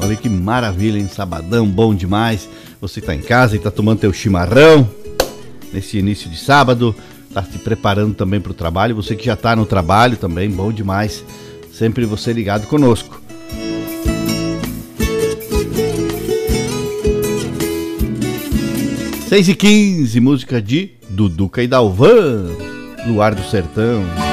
Olha que maravilha, hein? Sabadão, bom demais. Você tá em casa e tá tomando teu chimarrão nesse início de sábado, tá se preparando também pro trabalho. Você que já tá no trabalho também, bom demais. Sempre você ligado conosco. Seis e 15, música de Duduca e Dalvan, Luar do Sertão.